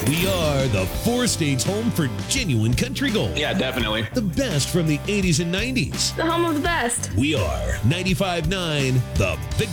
We are the four states home for genuine country gold. Yeah, definitely. The best from the 80s and 90s. The home of the best. We are 95.9 The Big